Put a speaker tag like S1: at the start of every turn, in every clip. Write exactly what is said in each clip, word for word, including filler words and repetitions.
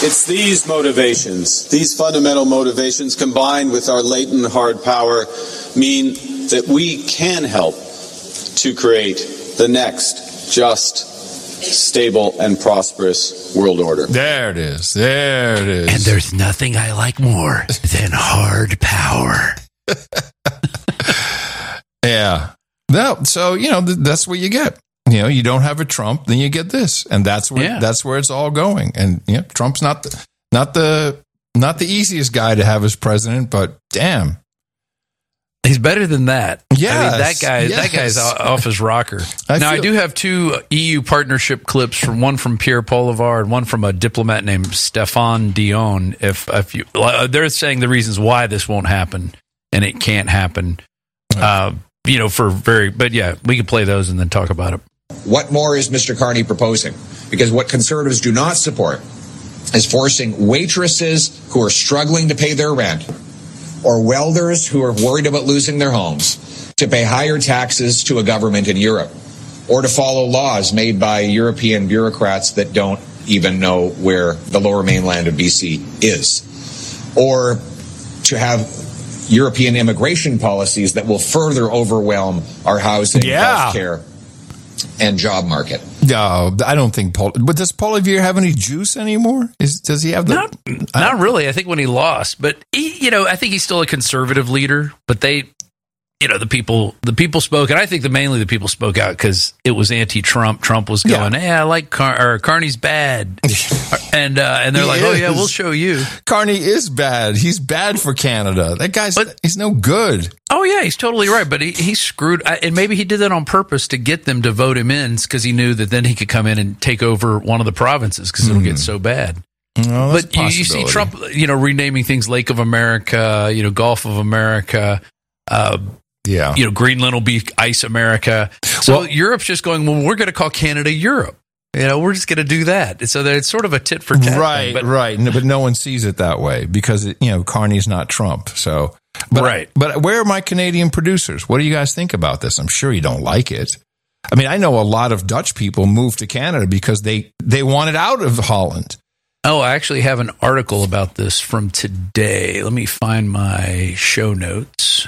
S1: It's these motivations, these fundamental motivations combined with our latent hard power mean that we can help to create the next just, stable, and prosperous world order.
S2: There it is. There it is.
S3: And there's nothing I like more than hard power.
S2: Yeah. No, so, you know, th- that's what you get. You know, you don't have a Trump, then you get this. And that's where
S3: Yeah.
S2: that's where it's all going. And you know, Trump's not the, not the not the easiest guy to have as president, but damn.
S3: He's better than that.
S2: Yes,
S3: I mean, that guy,
S2: yes.
S3: that guy's off his rocker.
S2: I
S3: now,
S2: feel-
S3: I do have two E U partnership clips from one from Pierre Polivar and one from a diplomat named Stéphane Dion. If, if you, they're saying the reasons why this won't happen and it can't happen. Uh, you know, for very, but yeah, we can play those and then talk about it.
S4: What more is Mister Carney proposing? Because what conservatives do not support is forcing waitresses who are struggling to pay their rent or welders who are worried about losing their homes to pay higher taxes to a government in Europe, or to follow laws made by European bureaucrats that don't even know where the lower mainland of B C is, or to have European immigration policies that will further overwhelm our housing,
S2: Yeah.
S4: healthcare, and job market.
S2: No, I don't think Paul. But does Poilievre have any juice anymore? Is does he have the?
S3: Not, not really. I think when he lost, but he, you know, I think he's still a conservative leader. But they, you know, the people, the people spoke, and I think that mainly the people spoke out because it was anti-Trump. Trump was going,
S2: Yeah.
S3: "Hey, I like Car- or Carney's bad," and uh, and they're
S2: He
S3: like, "Oh yeah,
S2: is.
S3: we'll show you."
S2: Carney is bad. He's bad for Canada. That guy's
S3: But-
S2: he's no good.
S3: Oh yeah, he's totally right. But he, he screwed, and maybe he did that on purpose to get them to vote him in because he knew that then he could come in and take over one of the provinces because it'll get so bad.
S2: No, that's
S3: But
S2: a
S3: you, you see
S2: possibility.
S3: Trump, you know, renaming things Lake of America, you know, Gulf of America, uh,
S2: Yeah.
S3: you know, Greenland will be Ice America. So
S2: Well-
S3: Europe's just going, well, we're going to call Canada Europe. You know, we're just going to do that. So that it's sort of a tit for tat.
S2: Right,
S3: thing, but,
S2: right. No, but no one sees it that way because, it, you know, Carney's not Trump. So, but,
S3: Right.
S2: But where are my Canadian producers? What do you guys think about this? I'm sure you don't like it. I mean, I know a lot of Dutch people moved to Canada because they, they wanted out of Holland.
S3: Oh, I actually have an article about this from today. Let me find my show notes.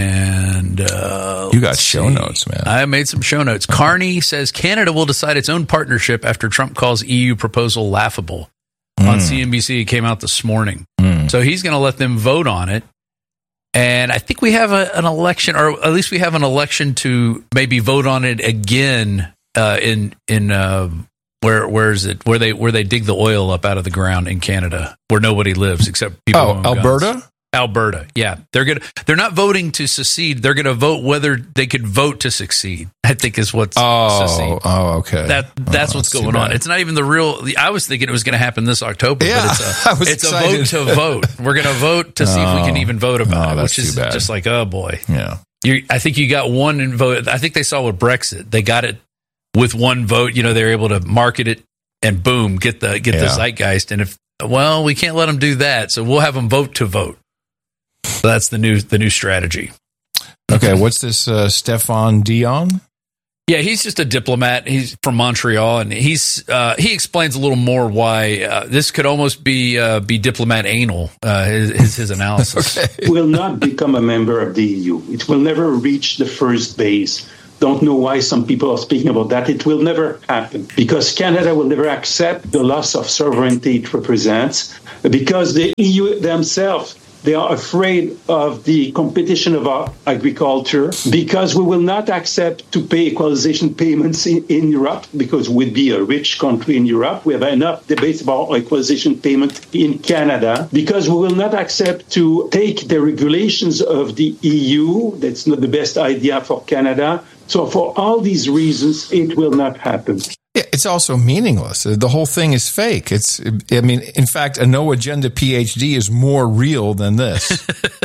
S3: And uh,
S2: You got
S3: let's
S2: show
S3: see.
S2: notes, man.
S3: I made some show notes. Carney says Canada will decide its own partnership after Trump calls E U proposal laughable. On C N B C, it came out this morning.
S2: Mm.
S3: So he's going to let them vote on it. And I think we have a, an election, or at least we have an election to maybe vote on it again uh, in in uh, where where is it? Where they where they dig the oil up out of the ground in Canada, where nobody lives except people. who
S2: Oh,
S3: own guns.
S2: Alberta?
S3: Alberta, yeah, they're gonna they're not voting to secede. They're gonna vote whether they could vote to succeed. I think is what's
S2: Oh,
S3: secede.
S2: oh, okay.
S3: That that's
S2: Oh,
S3: what's
S2: that's too
S3: going on.
S2: bad.
S3: It's not even the real. I was thinking it was going to happen this October,
S2: Yeah,
S3: but it's a
S2: I was
S3: it's
S2: excited.
S3: a vote to vote. We're going to vote to see if we can
S2: Oh.
S3: even vote about
S2: Oh,
S3: it,
S2: that's
S3: which is
S2: too bad.
S3: just like, oh boy.
S2: Yeah.
S3: You, I think you got one in vote. I think they saw with Brexit, they got it with one vote. You know, they were able to market it and boom, get the get the
S2: Yeah.
S3: zeitgeist. And if well, we can't let them do that, so we'll have them vote to vote. So that's the new the new strategy.
S2: Okay, what's this uh, Stéphane Dion?
S3: Yeah, he's just a diplomat. He's from Montreal, and he's uh, he explains a little more why uh, this could almost be uh, be diplomat anal. Uh, his, his his analysis.
S2: Okay.
S5: will not become a member of the E U. It will never reach the first base. Don't know why some people are speaking about that. It will never happen because Canada will never accept the loss of sovereignty it represents because the E U themselves, they are afraid of the competition of our agriculture because we will not accept to pay equalization payments in, in Europe because we'd be a rich country in Europe. We have enough debates about equalization payment in Canada because we will not accept to take the regulations of the E U. That's not the best idea for Canada. So for all these reasons, it will not happen.
S2: Yeah, it's also meaningless. The whole thing is fake. It's, I mean, in fact, a no agenda PhD is more real than this.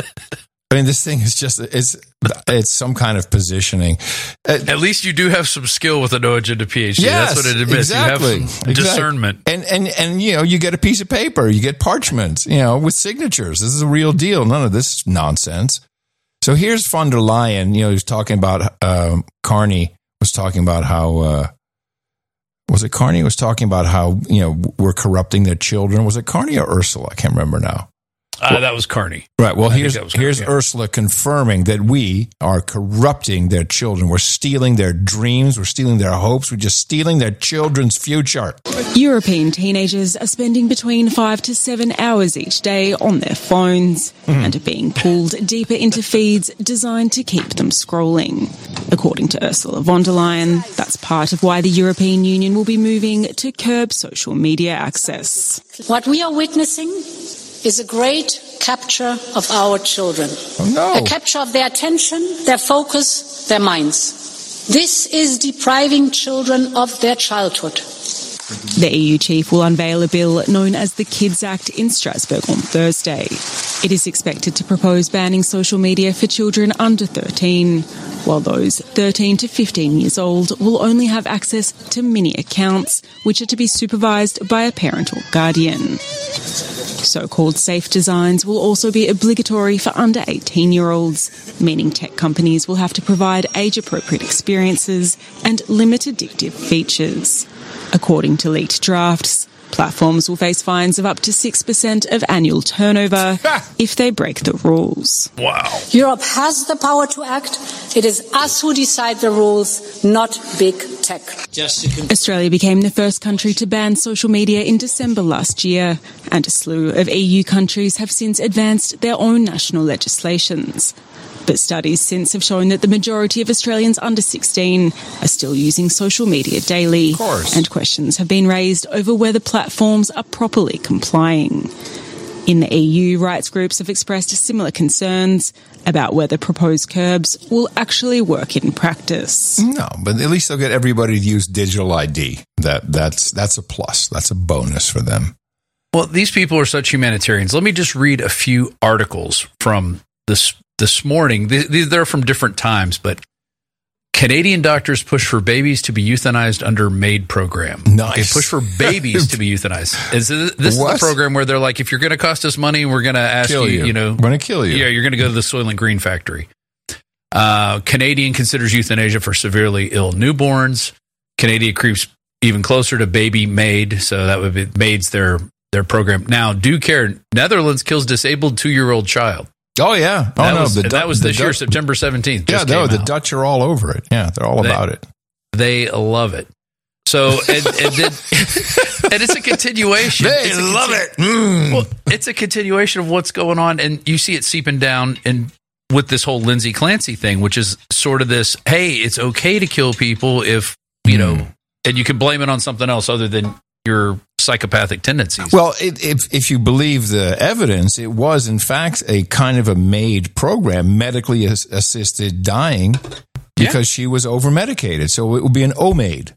S2: I mean, this thing is just, it's, it's some kind of positioning. Uh,
S3: At least you do have some skill with a no agenda PhD.
S2: Yes,
S3: That's what it admits.
S2: exactly.
S3: You have some
S2: Exactly.
S3: discernment.
S2: And, and, and, you know, you get a piece of paper, you get parchment, you know, with signatures. This is a real deal. None of this nonsense. So here's von der Leyen, you know, he was talking about, um, Carney was talking about how, uh, was it Carney was talking about how, you know, we're corrupting their children. Was it Carney or Ursula? I can't remember now.
S3: Uh,
S2: well,
S3: that was Carney.
S2: Right. Well,
S3: I
S2: here's
S3: Carney,
S2: here's
S3: yeah. Ursula
S2: confirming that we are corrupting their children. We're stealing their dreams. We're stealing their hopes. We're just stealing their children's future.
S6: European teenagers are spending between five to seven hours each day on their phones mm. and are being pulled deeper into feeds designed to keep them scrolling. According to Ursula von der Leyen, that's part of why the European Union will be moving to curb social media access.
S7: What we are witnessing is a great capture of our children.
S2: Oh, no.
S7: A capture of their attention, their focus, their minds. This is depriving children of their childhood.
S6: The E U chief will unveil a bill known as the Kids Act in Strasbourg on Thursday. It is expected to propose banning social media for children under thirteen, while those thirteen to fifteen years old will only have access to mini accounts, which are to be supervised by a parent or guardian. So-called safe designs will also be obligatory for under eighteen-year-olds, meaning tech companies will have to provide age-appropriate experiences and limit addictive features. According to leaked drafts, platforms will face fines of up to six percent of annual turnover if they break the rules.
S3: Wow.
S7: Europe has the power to act. It is us who decide the rules, not big tech.
S6: Australia became the first country to ban social media in December last year, and a slew of E U countries have since advanced their own national legislations. But studies since have shown that the majority of Australians under sixteen are still using social media daily.
S2: Of course.
S6: And questions have been raised over whether platforms are properly complying. In the E U, rights groups have expressed similar concerns about whether proposed curbs will actually work in practice.
S2: No, but at least they'll get everybody to use digital I D. That that's that's a plus. That's a bonus for them.
S3: Well, these people are such humanitarians. Let me just read a few articles from this this morning. These they're from different times, but Canadian doctors push for babies to be euthanized under MAID program.
S2: Nice.
S3: They push for babies to be euthanized. Is this, this is the program where they're like, if you're going to cost us money, we're going to ask
S2: kill
S3: you,
S2: you,
S3: you know,
S2: we're going to kill you.
S3: Yeah, you're going to go to the Soylent Green factory. Uh, Canadian considers euthanasia for severely ill newborns. Canada creeps even closer to baby MAID, so that would be MAID's their their program. Now, Do Care Netherlands kills disabled two-year-old child.
S2: Oh, yeah. Oh,
S3: that
S2: no.
S3: Was,
S2: the,
S3: that was
S2: the
S3: this year,
S2: Dutch,
S3: September seventeenth.
S2: Yeah, no, the
S3: out.
S2: Dutch are all over it. Yeah, they're all
S3: they,
S2: about it.
S3: They love it. So, and, and, then, and it's a continuation.
S2: They
S3: it's a
S2: love
S3: conti-
S2: it. Mm.
S3: Well, it's a continuation of what's going on, and you see it seeping down in with this whole Lindsay Clancy thing, which is sort of this, hey, it's okay to kill people if, you know, mm. and you can blame it on something else other than your psychopathic tendencies.
S2: Well, it, if if you believe the evidence, it was in fact a kind of a MAID program, medically as- assisted dying, because yeah. she was over medicated. So it would be an O MAID.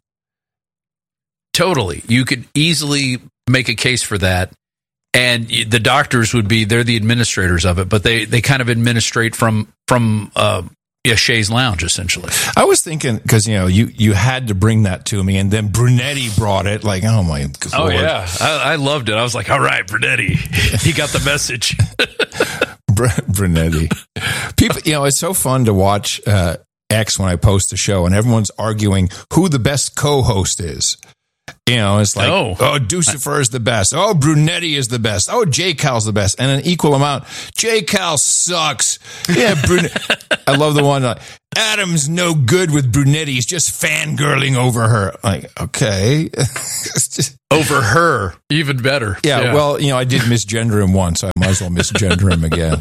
S3: Totally, you could easily make a case for that, and the doctors would be they're the administrators of it, but they they kind of administrate from from. Uh, Yeah, Shays Lounge, essentially.
S2: I was thinking, because, you know, you, you had to bring that to me, and then Brunetti brought it, like, oh, my God.
S3: Oh, yeah. I, I loved it. I was like, all right, Brunetti. He got the message.
S2: Br- Brunetti. People, you know, it's so fun to watch uh, X when I post the show, and everyone's arguing who the best co-host is. You know, it's like, oh, oh Ducifer is the best. Oh, Brunetti is the best. Oh, J Cal's the best. And an equal amount, J Cal sucks. Yeah, Brunetti. I love the one, like, Adam's no good with Brunetti. He's just fangirling over her. Like, okay. It's just,
S3: over her, even better.
S2: Yeah, yeah, well, you know, I did misgender him once, so I might as well misgender him again.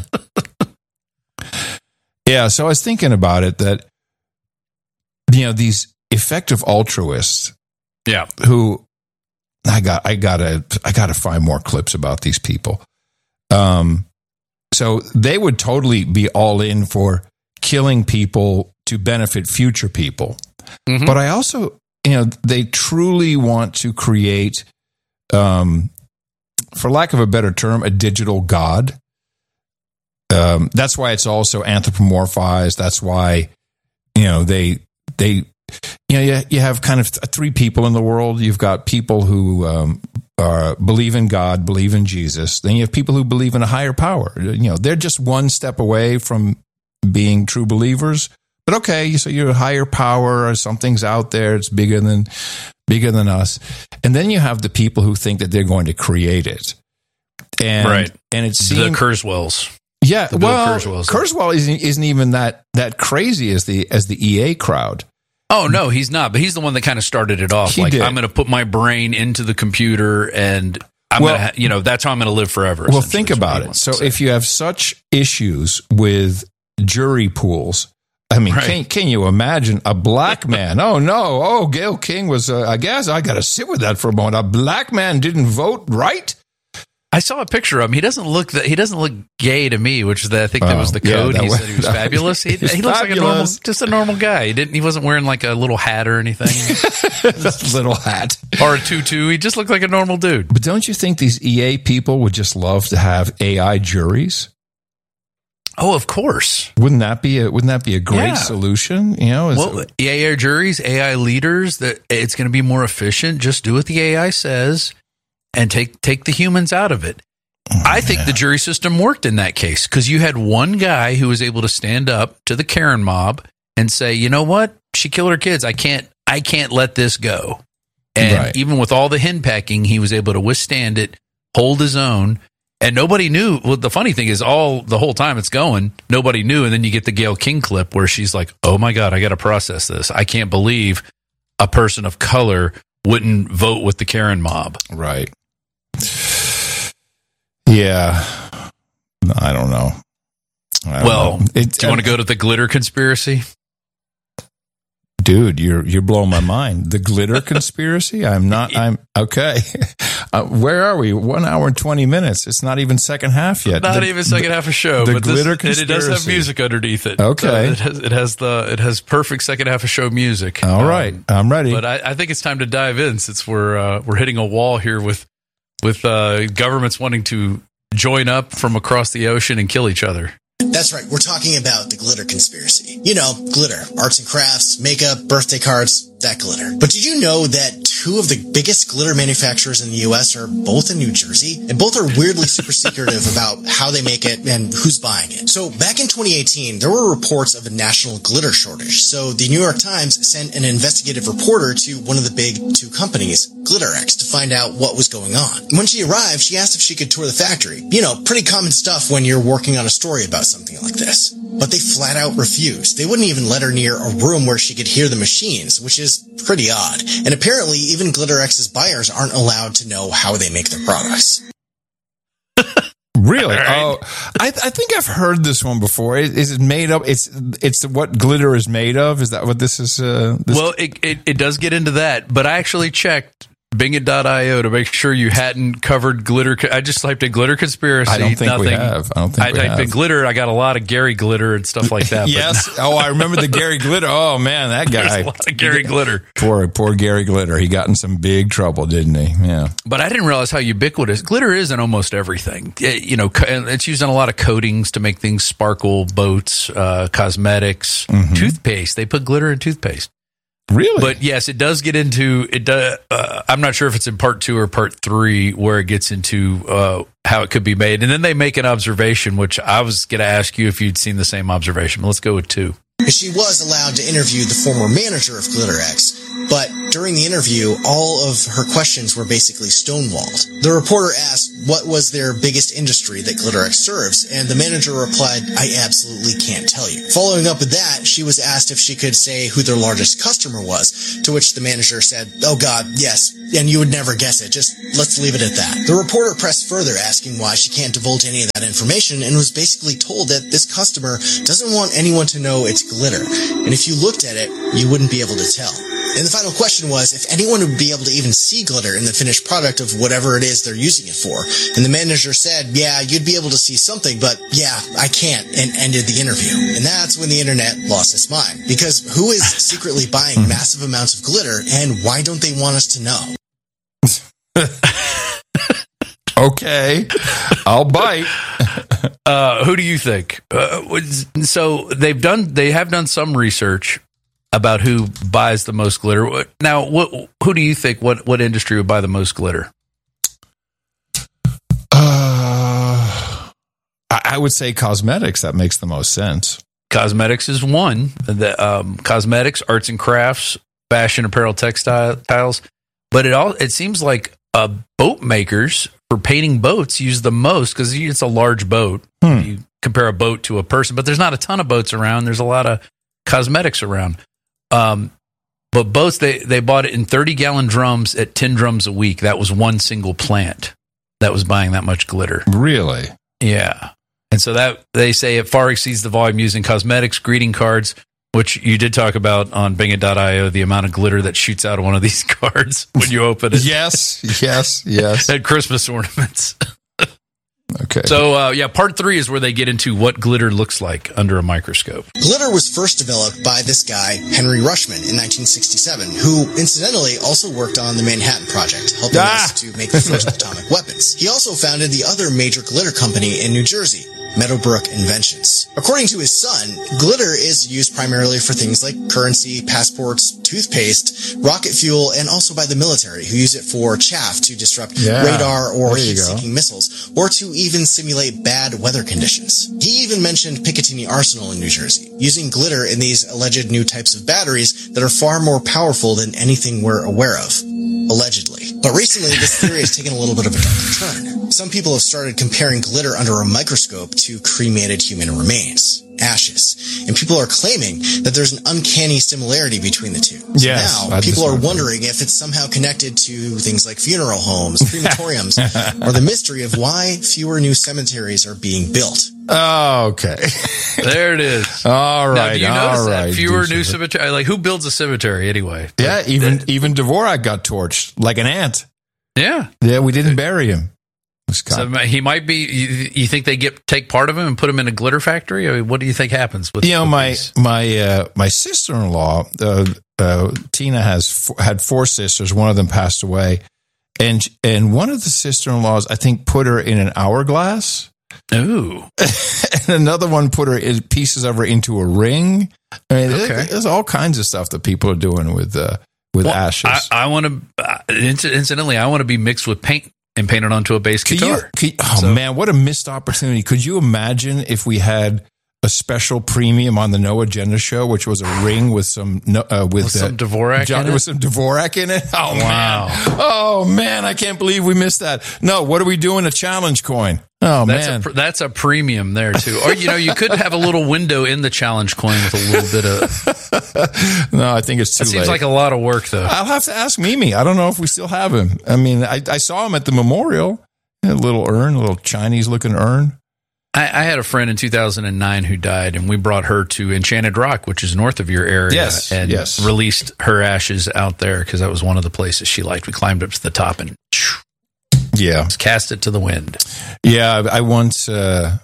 S2: Yeah, so I was thinking about it that, you know, these effective altruists,
S3: yeah,
S2: who I got, I gotta, I gotta find more clips about these people. Um, so they would totally be all in for killing people to benefit future people, mm-hmm. but I also, you know, they truly want to create, um, for lack of a better term, a digital god. Um, that's why it's also anthropomorphized. That's why, you know, they they. You know, you, you have kind of three people in the world. You've got people who um, are, believe in God, believe in Jesus. Then you have people who believe in a higher power. You know, they're just one step away from being true believers, But okay, so you're a higher power or something's out there. It's bigger than bigger than us. And then you have the people who think that they're going to create it. And,
S3: right.
S2: And it seems
S3: the Kurzweils.
S2: Yeah.
S3: The Bill
S2: well,
S3: Kurzweils.
S2: Kurzweil isn't, isn't even that, that crazy as the, as the E A crowd.
S3: Oh, no, he's not. But he's the one that kind of started it off.
S2: He
S3: like,
S2: did.
S3: I'm going to put my brain into the computer and I'm
S2: Well-
S3: going to, you know, that's how I'm going to live forever.
S2: Well,
S3: essentially,
S2: think
S3: is what
S2: about
S3: he
S2: it.
S3: wants
S2: So
S3: to say.
S2: if you have such issues with jury pools, I mean,
S3: Right.
S2: can, can you imagine a black man? Oh, no. Oh, Gayle King was, uh, I guess I got to sit with that for a moment. A black man didn't vote right?
S3: I saw a picture of him. He doesn't look that. He doesn't look gay to me, which is the, I think that
S2: Oh,
S3: was the
S2: yeah,
S3: code.
S2: that
S3: he
S2: was-
S3: said he was
S2: that-
S3: fabulous. He,
S2: he's
S3: he looks like a normal,
S2: fabulous.
S3: just a normal guy. He didn't. He wasn't wearing like a little hat or anything,
S2: Little hat.
S3: or a tutu. He just looked like a normal dude.
S2: But don't you think these E A people would just love to have A I juries?
S3: Oh, of course.
S2: Wouldn't that be a, wouldn't that be a great
S3: Yeah.
S2: solution? You know, is-
S3: Well, A I juries, A I leaders. That it's going to be more efficient. Just do what the A I says, and take take the humans out of it. I think the jury system worked in that case because you had one guy who was able to stand up to the Karen mob and say, "You know what? She killed her kids. I can't. I can't let this go." And
S2: Right.
S3: even with all the henpecking, he was able to withstand it, hold his own, and nobody knew. Well, the funny thing is, all the whole time it's going, nobody knew. And then you get the Gayle King clip where she's like, "Oh my God, I got to process this. I can't believe a person of color wouldn't vote with the Karen mob."
S2: right. Yeah. I don't know. I don't
S3: Well,
S2: know. It-
S3: do you want to go to the glitter conspiracy?
S2: Dude, you're you're blowing my mind. The glitter conspiracy? I'm not. I'm okay. Uh, where are we? One hour and twenty minutes. It's not even second half yet.
S3: Not
S2: The-
S3: even second half of show,
S2: the
S3: but this,
S2: glitter
S3: and it does have
S2: conspiracy.
S3: music underneath it.
S2: Okay.
S3: Uh, it has it has the it has perfect second half of show music.
S2: All
S3: Um,
S2: right, I'm ready.
S3: but I, I think it's time to dive in since we're uh, we're hitting a wall here with with uh, governments wanting to join up from across the ocean and kill each other.
S8: That's right. We're talking about the glitter conspiracy. You know, glitter, arts and crafts, makeup, birthday cards, that glitter. But did you know that two of the biggest glitter manufacturers in the U S are both in New Jersey? And both are weirdly super secretive about how they make it and who's buying it. So back in twenty eighteen, there were reports of a national glitter shortage. So the New York Times sent an investigative reporter to one of the big two companies, GlitterX, to find out what was going on. When she arrived, she asked if she could tour the factory. You know, pretty common stuff when you're working on a story about something like this. But they flat out refused. They wouldn't even let her near a room where she could hear the machines, which is pretty odd. And apparently, even GlitterX's buyers aren't allowed to know how they make their products.
S2: Really? Oh, I, I think I've heard this one before. Is, is it made up? It's it's what glitter is made of. Is that what this is? Uh, this
S3: Well, it, it it does get into that, but I actually checked Bingit dot io to make sure you hadn't covered glitter. co- I just typed in glitter conspiracy.
S2: I don't think
S3: nothing.
S2: we have. I don't think
S3: I
S2: we
S3: typed in
S2: have.
S3: glitter. I got a lot of Gary Glitter and stuff like that. but
S2: Yes. Oh, I remember the Gary Glitter. Oh man, that
S3: There's
S2: guy.
S3: a lot of Gary Glitter.
S2: Poor poor Gary Glitter. He got in some big trouble, didn't he? Yeah.
S3: But I didn't realize how ubiquitous glitter is in almost everything. It- you know, co- and it's used in a lot of coatings to make things sparkle, boats, uh, cosmetics,
S2: Mm-hmm.
S3: toothpaste. They put glitter in toothpaste.
S2: Really?
S3: But yes, it does get into it. Does, uh, I'm not sure if it's in part two or part three where it gets into uh, how it could be made, and then they make an observation, which I was going to ask you if you'd seen the same observation. But let's go with two.
S8: She was allowed to interview the former manager of GlitterX, but during the interview, all of her questions were basically stonewalled. The reporter asked what was their biggest industry that GlitterX serves, and the manager replied, "I absolutely can't tell you." Following up with that, she was asked if she could say who their largest customer was, to which the manager said, "Oh God, yes, and you would never guess it. Just let's leave it at that." The reporter pressed further, asking why she can't divulge any of that information, and was basically told that this customer doesn't want anyone to know it's glitter, and if you looked at it, you wouldn't be able to tell. And the final question was if anyone would be able to even see glitter in the finished product of whatever it is they're using it for. And the manager said, "Yeah, you'd be able to see something, but yeah, I can't," and ended the interview. And that's when the internet lost its mind. Because who is secretly buying massive amounts of glitter, and why don't they want us to know?
S2: Okay, I'll bite.
S3: Uh, who do you think? Uh, was- so they've done, they have done some research about who buys the most glitter. What- Now, what, who do you think? What what industry would buy the most glitter?
S2: Uh, I I would say cosmetics. That makes the most sense.
S3: cosmetics is one. The um, cosmetics, arts and crafts, fashion, apparel, textiles. But it all it seems like uh, boat makers for painting boats use the most because it's a large boat.
S2: Hmm.
S3: You compare a boat to a person, but there's not a ton of boats around. There's a lot of cosmetics around. Um, but boats, they, they bought it in thirty gallon drums at ten drums a week. That was one single plant that was buying that much glitter.
S2: Really?
S3: Yeah. And so that they say it far exceeds the volume used in cosmetics, greeting cards, which you did talk about on Bing it dot io, the amount of glitter that shoots out of one of these cards when you open it.
S2: Yes, yes, yes.
S3: And Christmas ornaments.
S2: Okay.
S3: So, uh, yeah, part three is where they get into what glitter looks like under a microscope.
S8: Glitter was first developed by this guy, Henry Rushman, in nineteen sixty-seven, who incidentally also worked on the Manhattan Project, helping
S2: Ah!
S8: us to make the first atomic weapons. He also founded the other major glitter company in New Jersey, Meadowbrook Inventions. According to his son, glitter is used primarily for things like currency, passports, toothpaste, rocket fuel, and also by the military, who use it for chaff to disrupt
S2: Yeah,
S8: radar or
S2: there you go.
S8: heat-seeking missiles, or to even simulate bad weather conditions. He even mentioned Picatinny Arsenal in New Jersey, using glitter in these alleged new types of batteries that are far more powerful than anything we're aware of. Allegedly. But recently, this theory has taken a little bit of a darker turn. Some people have started comparing glitter under a microscope to cremated human remains, ashes, and people are claiming that there's an uncanny similarity between the two. So
S2: Yes,
S8: now,
S2: that's
S8: people are
S2: the same
S8: wondering if it's somehow connected to things like funeral homes, crematoriums, or the mystery of why fewer new cemeteries are being built.
S2: Oh, okay.
S3: There it is.
S2: All right.
S3: Now, do you notice
S2: all
S3: that
S2: right,
S3: fewer
S2: do
S3: new
S2: some-
S3: cemetery? Like, who builds a cemetery anyway?
S2: Yeah, even even Dvorak got torched like an ant.
S3: Yeah.
S2: Yeah, we didn't bury him. This guy.
S3: So he might be. You, you think they get take part of him and put him in a glitter factory? I mean, what do you think happens with?
S2: You know,
S3: with
S2: my
S3: these?
S2: my uh, my sister in law, uh, uh, Tina has f- had four sisters. One of them passed away, and and one of the sister in laws, I think, put her in an hourglass.
S3: Ooh.
S2: And another one put her in pieces of her into a ring. I mean,
S3: Okay.
S2: there- there's all kinds of stuff that people are doing with uh, with
S3: Well,
S2: ashes.
S3: I, I want to. Uh, incidentally, I want to be mixed with paint and painted onto a bass
S2: Could you,
S3: guitar.
S2: could- oh
S3: So-
S2: man, what a missed opportunity! Could you imagine if we had a special premium on the No Agenda show, which was a ring with some no- uh, with,
S3: With some
S2: uh,
S3: Dvorak
S2: John,
S3: in it?
S2: with some Dvorak in it. Oh
S3: Wow.
S2: man! Oh man! I can't believe we missed that. No, what are we doing? A challenge coin? Oh
S3: That's
S2: man!
S3: a pr- that's a premium there too. Or you know, you could have a little window in the challenge coin with a little bit of.
S2: No, I think it's too
S3: That seems
S2: late.
S3: like a lot of work though.
S2: I'll have to ask Mimi. I don't know if we still have him. I mean, I, I saw him at the memorial. A little urn, a little Chinese looking urn.
S3: I, I had a friend in two thousand nine who died, and we brought her to Enchanted Rock, which is north of your area,
S2: Yes,
S3: and
S2: yes.
S3: released her ashes out there because that was one of the places she liked. We climbed up to the top and
S2: Yeah.
S3: just cast it to the wind.
S2: Yeah, I once uh,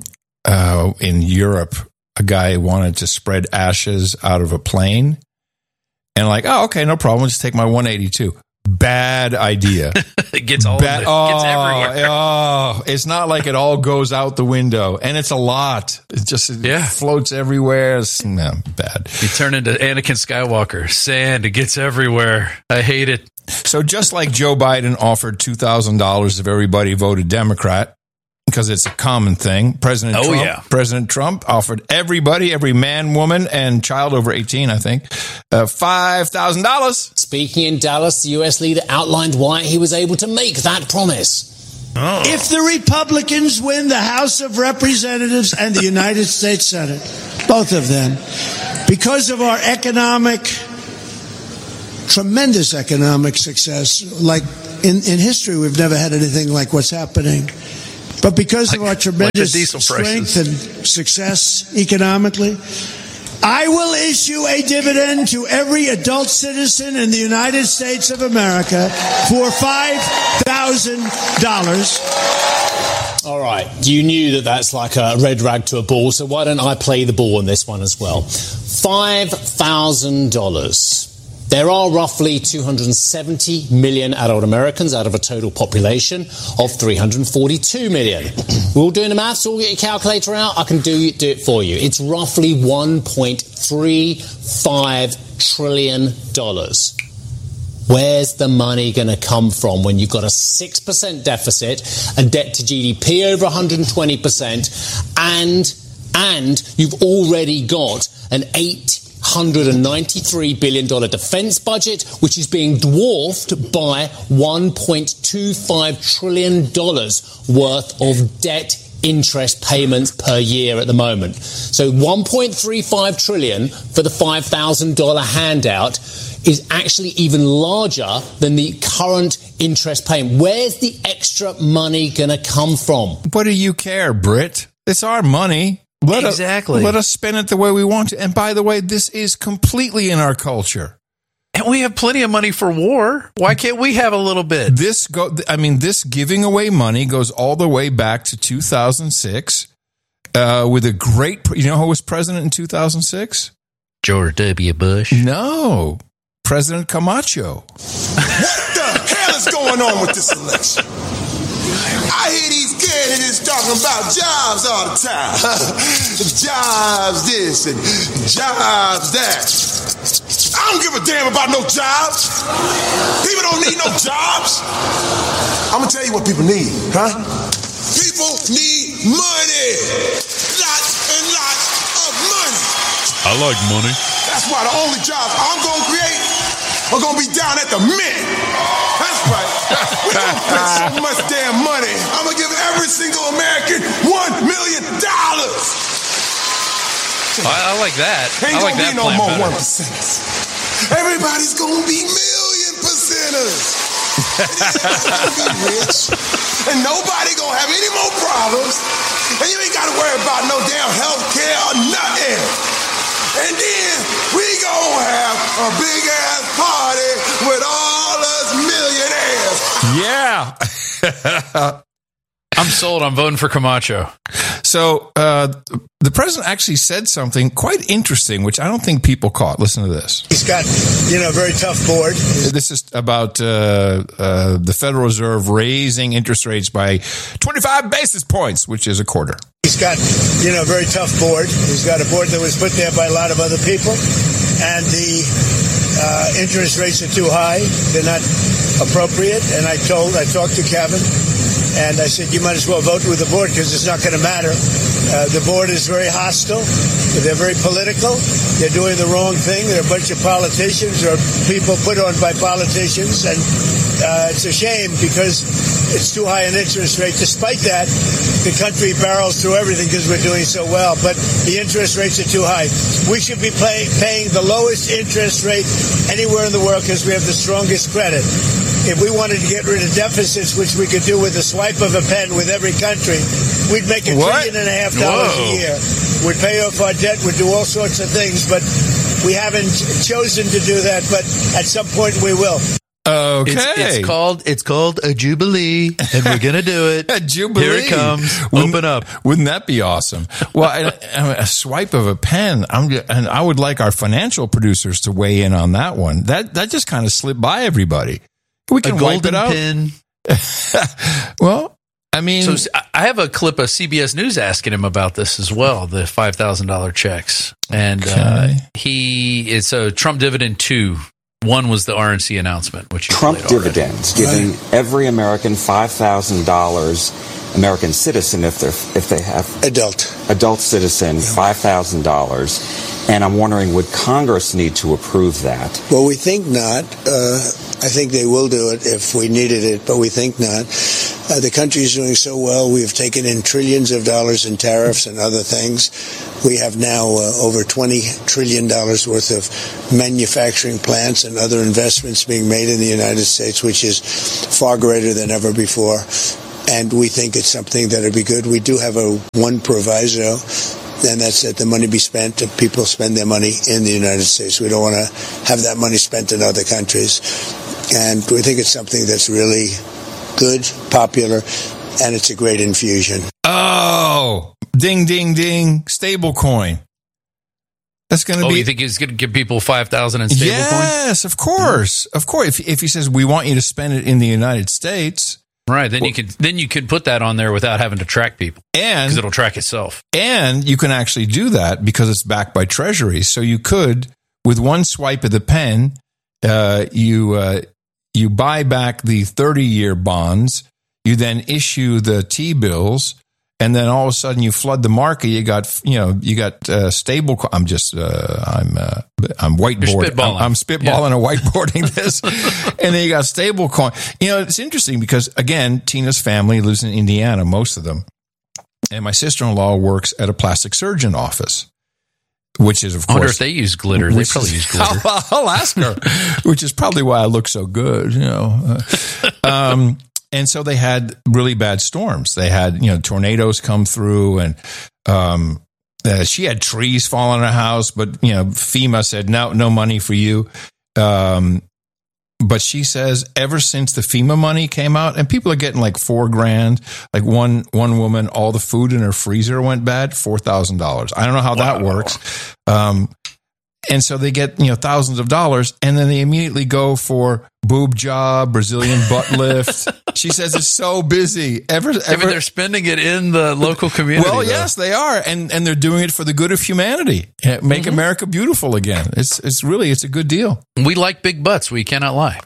S2: uh, in Europe, a guy wanted to spread ashes out of a plane, and like, oh, okay, no problem. Just take my one eighty-two. Bad idea.
S3: It gets all
S2: Bad,
S3: it
S2: oh,
S3: gets everywhere.
S2: oh, it's not like it all goes out the window, and it's a lot. It just it
S3: Yeah.
S2: floats everywhere. It's no, bad.
S3: You turn into Anakin Skywalker. Sand, it gets everywhere. I hate it.
S2: So just like Joe Biden offered two thousand dollars if everybody voted Democrat, because it's a common thing, President
S3: Oh,
S2: Trump,
S3: yeah.
S2: President Trump offered everybody, every man, woman, and child over eighteen, I think, uh, five thousand dollars.
S9: Speaking in Dallas, the U S leader outlined why he was able to make that promise.
S10: If the Republicans win the House of Representatives and the United States Senate, both of them, because of our economic, tremendous economic success, like in, in history, we've never had anything like what's happening. But because of our
S3: Like the
S10: tremendous
S3: diesel
S10: strength
S3: prices.
S10: and success economically, I will issue a dividend to every adult citizen in the United States of America for five thousand dollars.
S9: All right, you knew that that's like a red rag to a bull, so why don't I play the ball on this one as well? five thousand dollars. There are roughly two hundred seventy million adult Americans out of a total population of three hundred forty-two million. We're all doing the maths, all get your calculator out, I can do, do it for you. It's roughly one point three five trillion dollars. Where's the money going to come from when you've got a six percent deficit, a debt to G D P over one hundred twenty percent, and And you've already got an eight hundred ninety-three billion dollars defense budget, which is being dwarfed by one point two five trillion dollars worth of debt interest payments per year at the moment. So one point three five trillion dollars for the five thousand dollars handout is actually even larger than the current interest payment. Where's the extra money going to come from?
S2: What do you care, Brit? It's our money. Let
S3: exactly.
S2: Us, let us spend it the way we want to. And by the way, this is completely in our culture.
S3: And we have plenty of money for war. Why can't we have a little bit?
S2: This go. I mean, this giving away money goes all the way back to two thousand six uh, with a great, you know who was president in two thousand six?
S3: George W. Bush.
S2: No. President Camacho.
S11: What the hell is going on with this election? I hear these candidates talking about jobs all the time. Jobs this and jobs that. I don't give a damn about no jobs. People don't need no jobs. I'm going to tell you what people need, huh? People need money. Lots and lots of money.
S3: I like money.
S11: That's why the only jobs I'm going to create are going to be down at the Mint. That's right. We're going to print so much damn money. I'm going to give every single American one million dollars.
S3: I, I like that.
S11: Ain't
S3: I like
S11: gonna
S3: that
S11: be no
S3: plan
S11: more
S3: better.
S11: one percenters. Everybody's gonna be million percenters. Everybody's gonna be rich, and nobody gonna have any more problems. And you ain't gotta worry about no damn health care or nothing. And then we gonna have a big ass party with all us millionaires.
S2: Yeah.
S3: I'm sold. I'm voting for Camacho.
S2: So uh, the president actually said something quite interesting, which I don't think people caught. Listen to this.
S10: He's got, you know, a very tough board.
S2: This is about uh, uh, the Federal Reserve raising interest rates by twenty-five basis points, which is a quarter.
S10: He's got, you know, a very tough board. He's got a board that was put there by a lot of other people. And the uh, interest rates are too high. They're not appropriate. And I told, I talked to Kevin. And I said, you might as well vote with the board because it's not going to matter. Uh, the board is very hostile. They're very political. They're doing the wrong thing. They're a bunch of politicians or people put on by politicians. And uh, it's a shame because it's too high an interest rate. Despite that, the country barrels through everything because we're doing so well. But the interest rates are too high. We should be pay, paying the lowest interest rate anywhere in the world because we have the strongest credit. If we wanted to get rid of deficits, which we could do with a swipe of a pen with every country, we'd make a
S2: What?
S10: trillion and a half dollars
S2: Whoa.
S10: a year. We'd pay off our debt. We'd do all sorts of things, but we haven't chosen to do that. But at some point, we will.
S2: Okay.
S3: It's, it's called it's called a jubilee, and we're gonna do it.
S2: A jubilee.
S3: Here it comes.
S2: Wouldn't-
S3: Open up.
S2: Wouldn't that be awesome? Well, I, I mean, a swipe of a pen. I'm, and I would like our financial producers to weigh in on that one. That that just kind of slipped by everybody. We
S3: A
S2: can wipe
S3: golden
S2: it out.
S3: pin.
S2: Well, I mean,
S3: So I have a clip of C B S News asking him about this as well, the five thousand dollars checks. And uh,
S2: Okay.
S3: he, it's a Trump dividend two. One was the R N C announcement, which you
S12: Trump
S3: played already.
S12: dividends, giving every American five thousand dollars, American citizen if they are if they have
S10: Adult.
S12: adult citizen, five thousand dollars. And I'm wondering, would Congress need to approve that?
S10: Well, we think not. Uh, I think they will do it if we needed it, but we think not. Uh, the country is doing so well. We have taken in trillions of dollars in tariffs and other things. We have now uh, over twenty trillion dollars worth of manufacturing plants and other investments being made in the United States, which is far greater than ever before. And we think it's something that would be good. We do have a one proviso, and that's that the money be spent, and people spend their money in the United States. We don't want to have that money spent in other countries. And we think it's something that's really good, popular, and it's a great infusion.
S2: oh, ding, ding, ding, stable coin. That's going to
S3: Oh,
S2: be.
S3: you think he's going to give people five thousand in stablecoin?
S2: Yes, of course, of course. If if he says we want you to spend it in the United States,
S3: Right. Then you could then you could put that on there without having to track people
S2: and
S3: because it'll track itself.
S2: And you can actually do that because it's backed by treasuries. So you could, with one swipe of the pen, uh, you uh, you buy back the thirty-year bonds. You then issue the T-bills, and then all of a sudden you flood the market. You got, you know, you got uh, stable. Co- I'm just, uh, I'm, uh, I'm whiteboarding.
S3: Spitballing.
S2: I'm, I'm spitballing
S3: Yeah.
S2: and whiteboarding this, and then you got stable coin. You know, it's interesting because again, Tina's family lives in Indiana, most of them, and my sister-in-law works at a plastic surgeon office, which is of
S3: I wonder
S2: course
S3: if they use glitter. They probably use glitter.
S2: I'll, I'll ask her, which is probably why I look so good, you know. Uh, um, and so they had really bad storms. They had, you know, tornadoes come through, and um, uh, she had trees fall on her house. But you know, FEMA said no, no money for you. Um, but she says ever since the FEMA money came out, and people are getting like four grand. Like one one woman, all the food in her freezer went bad, four thousand dollars. I don't know how that works. Um, and so they get, you know, thousands of dollars, and then they immediately go for boob job, Brazilian butt lift. She says it's so busy. Ever, ever
S3: I mean, they're spending it in the local community.
S2: well,
S3: though.
S2: yes, they are, and and they're doing it for the good of humanity. Make mm-hmm. America beautiful again. It's it's really it's a good deal.
S3: We like big butts. We cannot lie.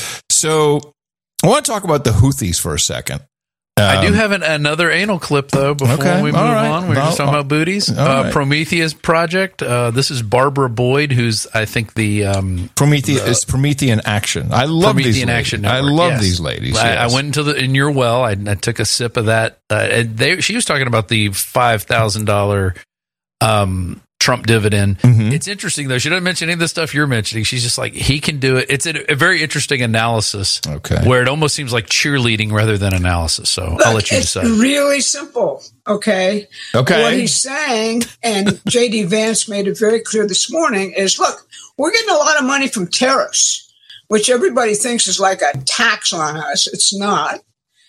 S2: So I want to talk about the Houthis for a second. Um,
S3: I do have an, another anal clip, though, before
S2: okay,
S3: we move
S2: right.
S3: on. We were just talking about booties. Uh,
S2: right.
S3: Prometheus Project. Uh, this is Barbara Boyd, who's, I think, the... Um,
S2: Prometheus
S3: the,
S2: is Promethean Action. I love
S3: Promethean
S2: these ladies.
S3: Action
S2: I
S3: Network,
S2: love
S3: yes.
S2: these ladies.
S3: I,
S2: yes.
S3: I went into the in your well. I, I took a sip of that. Uh, and they, she was talking about the five thousand dollars um, Trump dividend.
S2: Mm-hmm.
S3: It's interesting, though. She doesn't mention any of the stuff you're mentioning. She's just like, he can do it. It's a, a very interesting analysis
S2: okay.
S3: where it almost seems like cheerleading rather than analysis. So
S13: Look,
S3: I'll let you
S13: it's
S3: decide.
S13: really simple, okay?
S2: Okay.
S13: What he's saying, and J D Vance made it very clear this morning, is, look, we're getting a lot of money from tariffs, which everybody thinks is like a tax on us. It's not.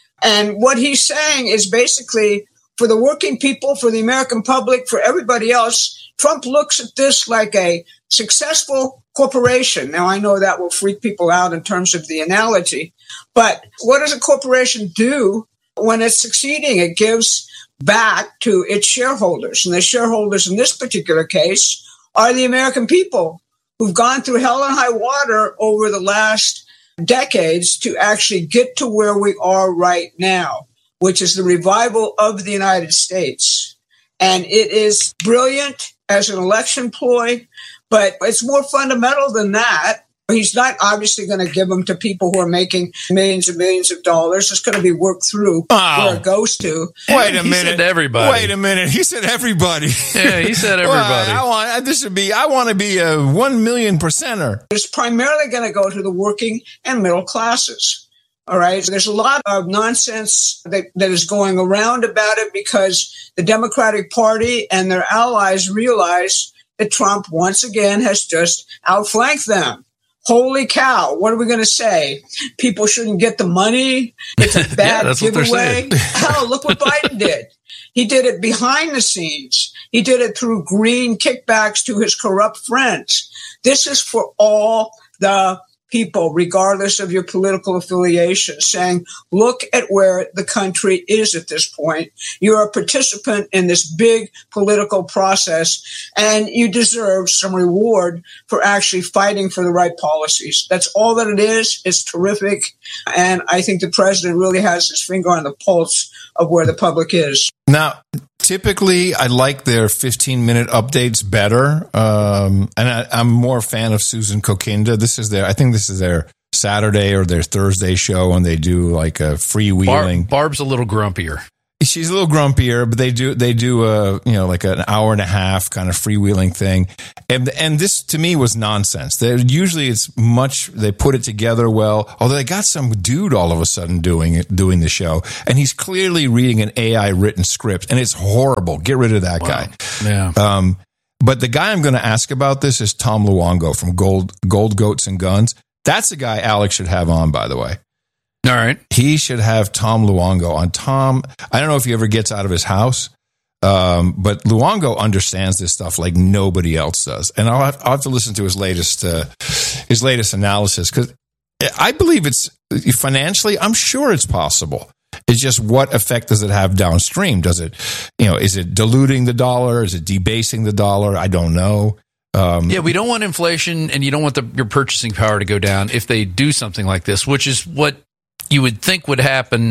S13: And what he's saying is basically for the working people, for the American public, for everybody else, Trump looks at this like a successful corporation. Now, I know that will freak people out in terms of the analogy, but what does a corporation do when it's succeeding? It gives back to its shareholders, and the shareholders in this particular case are the American people who've gone through hell and high water over the last decades to actually get to where we are right now, which is the revival of the United States. And it is brilliant as an election ploy, but it's more fundamental than that. He's not obviously going to give them to people who are making millions and millions of dollars. It's going to be worked through
S2: oh.
S13: where it goes to.
S2: Wait a
S3: he
S2: minute,
S3: said everybody.
S2: Wait a minute. He said everybody.
S3: Yeah, he said everybody.
S2: well, I want this should be. I want to be a one million percenter.
S13: It's primarily going to go to the working and middle classes. All right. There's a lot of nonsense that, that is going around about it because the Democratic Party and their allies realize that Trump once again has just outflanked them. Holy cow. What are we going to say? People shouldn't get the money. It's a bad
S3: yeah,
S13: giveaway. Hell, look what Biden did. He did it behind the scenes. He did it through green kickbacks to his corrupt friends. This is for all the people, regardless of your political affiliation, saying, look at where the country is at this point. You're a participant in this big political process, and you deserve some reward for actually fighting for the right policies. That's all that it is. It's terrific. And I think the president really has his finger on the pulse of where the public is.
S2: Now, typically, I like their fifteen-minute updates better, um, and I, I'm more a fan of Susan Kokinda. This is their, I think this is their Saturday or their Thursday show, and they do like a freewheeling.
S3: Barb, Barb's a little grumpier.
S2: She's a little grumpier, but they do they do a you know like an hour and a half kind of freewheeling thing, and and this to me was nonsense. They're, usually it's much they put it together well. Although they got some dude all of a sudden doing it, doing the show, and he's clearly reading an A I written script, and it's horrible. Get rid of that
S3: wow.
S2: guy.
S3: Yeah.
S2: Um, but the guy I'm going to ask about this is Tom Luongo from Gold Gold Goats and Guns. That's the guy Alex should have on, by the way.
S3: All right.
S2: He should have Tom Luongo on. Tom, I don't know if he ever gets out of his house, um, but Luongo understands this stuff like nobody else does. And I'll have, I'll have to listen to his latest uh, his latest analysis because I believe it's financially, I'm sure it's possible. It's just what effect does it have downstream? Does it, you know, is it diluting the dollar? Is it debasing the dollar? I don't know. Um,
S3: yeah, we don't want inflation and you don't want the, your purchasing power to go down if they do something like this, which is what you would think would happen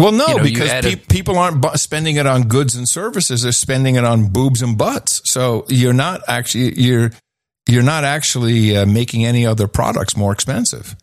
S2: Well, no,
S3: you know,
S2: because pe- people aren't bu- spending it on goods and services; they're spending it on boobs and butts. So you're not actually you're you're not actually uh, making any other products more expensive.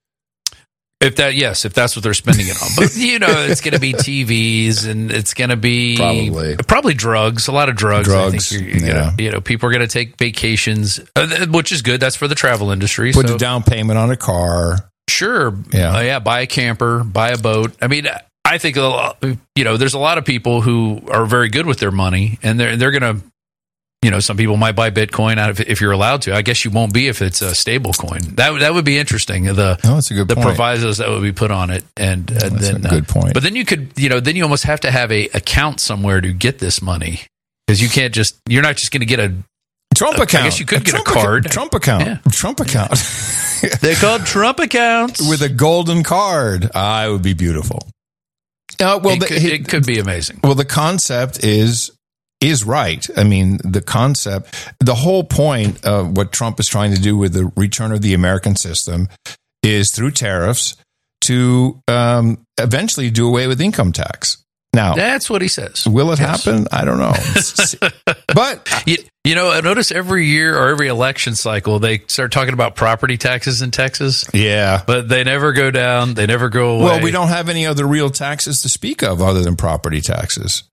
S3: If that, yes, if that's what they're spending it on, but you know, it's going to be T Vs and it's going to be
S2: Probably.
S3: probably drugs, a lot of drugs.
S2: Drugs,
S3: I think you're, you're
S2: yeah.
S3: gonna, you know, people are going to take vacations, uh, which is good. That's for the travel industry.
S2: Put
S3: so,
S2: a down payment on a car.
S3: Sure,
S2: Yeah.
S3: uh, yeah. Buy a camper, buy a boat. I mean, I think a lot, you know, there's a lot of people who are very good with their money, and they're they're going to. You know, some people might buy Bitcoin out of if you're allowed to. I guess you won't be if it's a stable coin. That that would be interesting. The
S2: Oh, that's a good
S3: the
S2: point.
S3: provisos that would be put on it, and, and
S2: That's
S3: then
S2: a good
S3: uh,
S2: point.
S3: But then you could, you know, then you almost have to have a account somewhere to get this money because you can't just. You're not just going to get a
S2: Trump
S3: a-
S2: account.
S3: I guess you could
S2: A
S3: get
S2: Trump
S3: a card.
S2: Account. Trump account.
S3: Yeah.
S2: Trump account.
S3: They're called Trump accounts
S2: With a golden card. Ah, it would be beautiful. Uh, well,
S3: it,
S2: the,
S3: could, it could be amazing.
S2: Well, the concept is is right. I mean, the concept, the whole point of what Trump is trying to do with the return of the American system is through tariffs to um, eventually do away with income tax. Now,
S3: That's what he says.
S2: will it
S3: Yes.
S2: happen? I don't know. But
S3: You, you know, I notice every year or every election cycle, they start talking about property taxes in Texas,
S2: yeah.
S3: but they never go down. They never go away.
S2: Well, we don't have any other real taxes to speak of other than property taxes.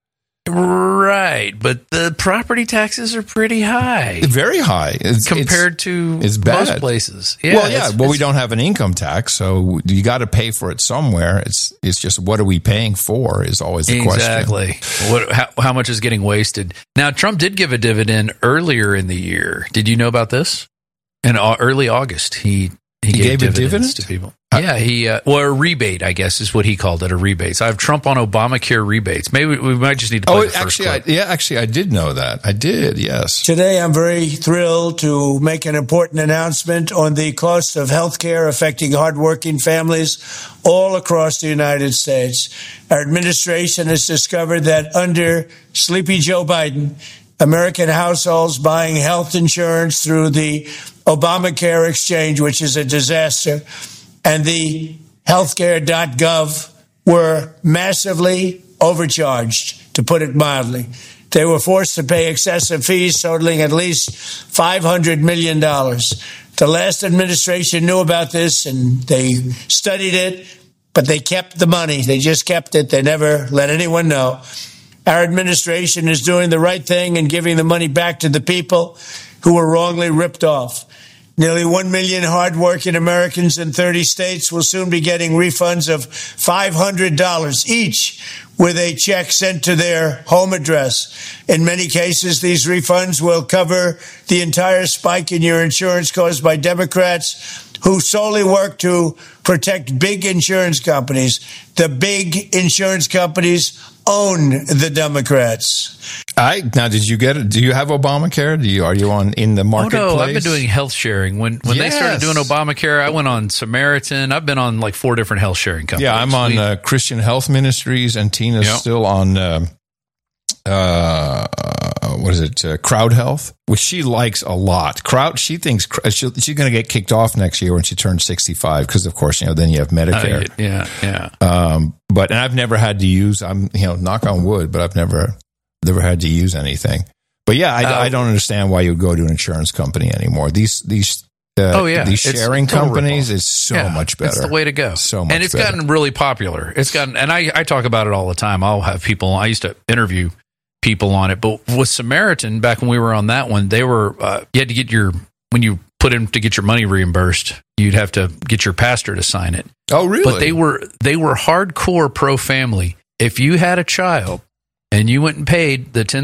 S3: Right, but the property taxes are pretty high
S2: Very high. It's,
S3: compared
S2: it's,
S3: to
S2: it's
S3: most
S2: bad.
S3: places. Yeah,
S2: well, yeah.
S3: it's-
S2: Well, we
S3: it's-
S2: don't have an income tax, so you got to pay for it somewhere. It's it's just what are we paying for is always the question.
S3: Exactly. What, how, how much is getting wasted? Now, Trump did give a dividend earlier in the year. Did you know about this? In au- early August, he he,
S2: He
S3: gave,
S2: gave a
S3: dividends
S2: dividend?
S3: to people. Yeah, he uh, well a rebate, I guess, is what he called it, a rebate. So I have Trump on Obamacare rebates. Maybe we, we might just need to. Play
S2: Oh,
S3: the first
S2: actually, I,
S3: clip.
S2: yeah, actually, I did know that. I did. Yes.
S10: Today, I'm very thrilled to make an important announcement on the cost of health care affecting hardworking families all across the United States. Our administration has discovered that under Sleepy Joe Biden, American households buying health insurance through the Obamacare exchange, which is a disaster, and the healthcare dot gov were massively overcharged, to put it mildly. They were forced to pay excessive fees totaling at least five hundred million dollars. The last administration knew about this and they studied it, but they kept the money. They just kept it. They never let anyone know. Our administration is doing the right thing and giving the money back to the people who were wrongly ripped off. Nearly one million hardworking Americans in thirty states will soon be getting refunds of five hundred dollars each with a check sent to their home address. In many cases, these refunds will cover the entire spike in your insurance caused by Democrats who solely work to protect big insurance companies. The big insurance companies own the Democrats.
S2: I now, did you get it? Do you have Obamacare? Do you are you on in the marketplace?
S3: Oh no, I've been doing health sharing. When when they started
S2: Yes.
S3: doing Obamacare, I went on Samaritan. I've been on like four different health sharing companies.
S2: Yeah, I'm on
S3: We-
S2: uh, Christian Health Ministries, and Tina's
S3: Yep.
S2: still on. Uh, uh, what is it? Uh, Crowd Health, which she likes a lot. Crowd, she thinks she, she's going to get kicked off next year when she turns sixty-five because, of course, you know, then you have Medicare.
S3: Uh, yeah, yeah.
S2: Um, but and I've never had to use. I'm you know, knock on wood, but I've never never had to use anything. But yeah, I,
S3: Uh,
S2: I don't understand why you go to an insurance company anymore. These these. Uh,
S3: Oh, yeah.
S2: these
S3: It's
S2: sharing
S3: total
S2: companies
S3: ripoff.
S2: is so
S3: Yeah,
S2: much better.
S3: It's the way to go.
S2: So much
S3: and it's
S2: better.
S3: gotten really popular. It's gotten, and I, I talk about it all the time. I'll have people. I used to interview people on it, but with Samaritan, back when we were on that one, they were uh, you had to get your when you put in to get your money reimbursed, you'd have to get your pastor to sign it.
S2: Oh, really?
S3: But they were they were hardcore pro family. If you had a child and you went and paid the ten